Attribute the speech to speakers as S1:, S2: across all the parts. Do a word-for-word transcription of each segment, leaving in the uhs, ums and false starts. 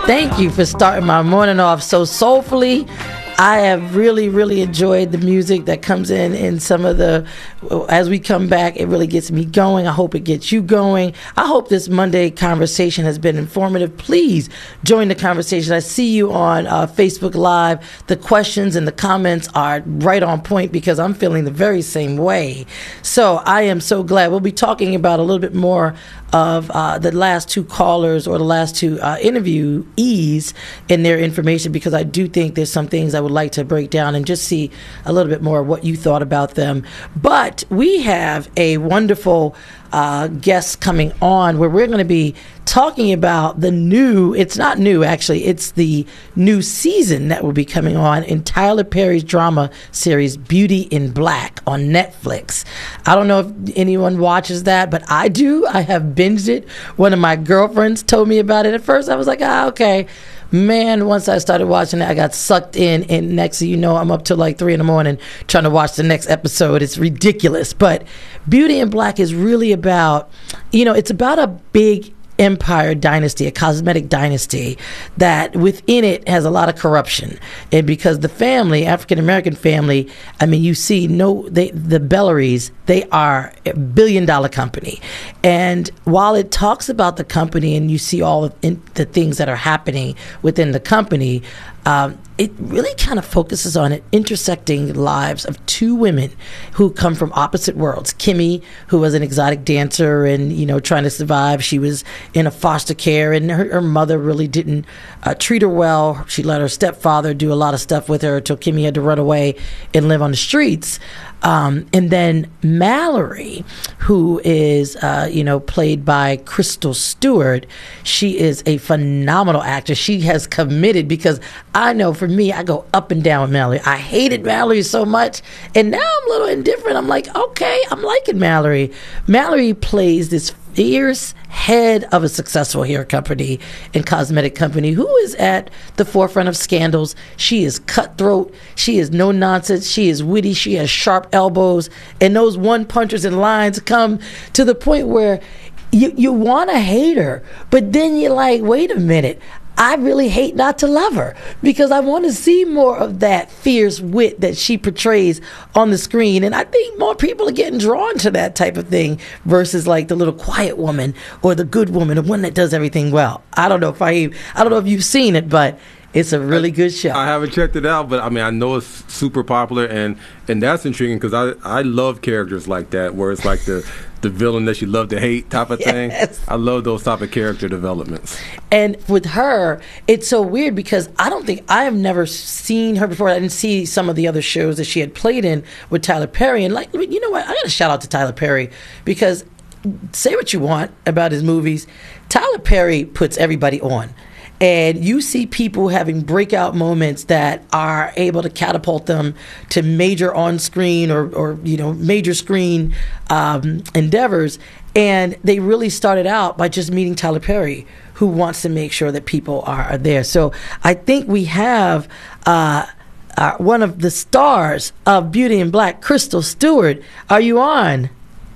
S1: Thank you for starting my morning off so soulfully. I have really, really enjoyed the music that comes in in some of the, as we come back, it really gets me going. I hope it gets you going. I hope this Monday conversation has been informative. Please join the conversation. I see you on uh, Facebook Live. The questions and the comments are right on point because I'm feeling the very same way. So I am so glad. We'll be talking about a little bit more of uh, the last two callers or the last two uh, interviewees in their information, because I do think there's some things I would like to break down and just see a little bit more of what you thought about them. But we have a wonderful uh, guest coming on where we're going to be talking about the new, it's not new actually, it's the new season that will be coming on in Tyler Perry's drama series Beauty in Black on Netflix. I don't know if anyone watches that, but I do. I have binged it. One of my girlfriends told me about it. At first I was like, ah, okay. Man, once I started watching it, I got sucked in, and next thing you know, I'm up till like three in the morning trying to watch the next episode. It's ridiculous. But Beauty in Black is really about, you know, it's about a big empire dynasty, a cosmetic dynasty that within it has a lot of corruption. And because the family, African American family, I mean, you see no, they, the Bellarys, they are a billion dollar company. And while it talks about the company and you see all of in, the things that are happening within the company, um, it really kind of focuses on it intersecting lives of two women who come from opposite worlds. Kimmy, who was an exotic dancer and, you know, trying to survive. She was in a foster care, and her, her mother really didn't uh, treat her well. She let her stepfather do a lot of stuff with her until Kimmy had to run away and live on the streets. Um, and then Mallory, who is, uh, you know, played by Crystal Stewart. She is a phenomenal actress. She has committed, because I know for me, I go up and down with Mallory. I hated Mallory so much, and now I'm a little indifferent. I'm like, okay, I'm liking Mallory. Mallory plays this fierce head of a successful hair company and cosmetic company who is at the forefront of scandals. She is cutthroat. She is no nonsense. She is witty. She has sharp elbows. And those one punchers and lines come to the point where you, you want to hate her, but then you're like, wait a minute. I really hate not to love her, because I want to see more of that fierce wit that she portrays on the screen. And I think more people are getting drawn to that type of thing versus like the little quiet woman or the good woman, the one that does everything well. I don't know if I, I don't know if you've seen it, but it's a really good show.
S2: I haven't checked it out, but I mean, I know it's super popular, and, and that's intriguing because I, I love characters like that, where it's like the, the villain that you love to hate type of thing.
S1: Yes.
S2: I love those type of character developments.
S1: And with her, it's so weird because I don't think, I have never seen her before. I didn't see some of the other shows that she had played in with Tyler Perry. And like, you know what? I got to shout out to Tyler Perry, because say what you want about his movies, Tyler Perry puts everybody on. And you see people having breakout moments that are able to catapult them to major on-screen or, or you know, major screen um, endeavors. And they really started out by just meeting Tyler Perry, who wants to make sure that people are, are there. So I think we have uh, uh, one of the stars of Beauty in Black, Crystal Stewart. Are you on?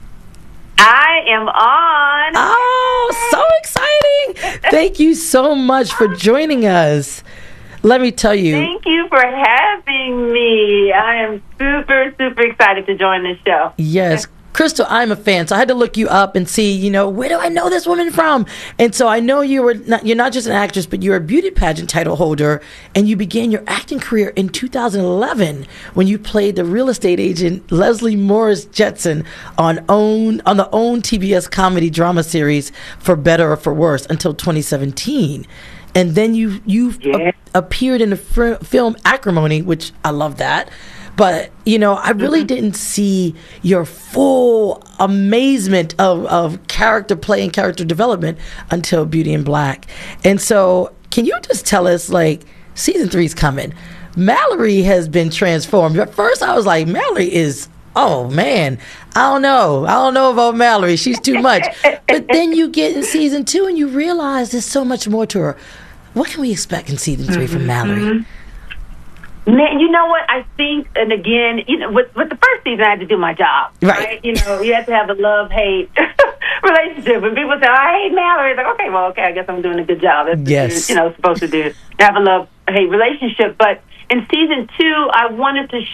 S3: I am on.
S1: Oh, so exciting. Thank you so much for joining us. Let me tell you.
S3: Thank you for having me. I am super, super excited to join this show.
S1: Yes. Crystal, I'm a fan, so I had to look you up and see, you know, where do I know this woman from? And so I know you were not, you're not just an actress, but you're a beauty pageant title holder, and you began your acting career in two thousand eleven when you played the real estate agent Leslie Morris Jetson on own on the OWN T B S comedy drama series For Better or For Worse until twenty seventeen. And then you you
S3: yeah.
S1: a- appeared in the fr- film Acrimony, which I love that. But, you know, I really mm-hmm. didn't see your full amazement of, of character play and character development until Beauty in Black. And so can you just tell us, like, season three's coming. Mallory has been transformed. At first I was like, Mallory is, oh, man, I don't know. I don't know about Mallory. She's too much. But then you get in season two and you realize there's so much more to her. What can we expect in season three mm-hmm. from Mallory?
S3: Man, you know what? I think, and again, you know, with, with the first season, I had to do my job,
S1: right?
S3: right? You know, you have to have a love-hate relationship. When people say, oh, I hate Mallory, it's like, okay, well, okay, I guess I'm doing a good job. That's
S1: yes.
S3: what you're, you know, supposed to do. Have a love-hate relationship. But in season two, I wanted to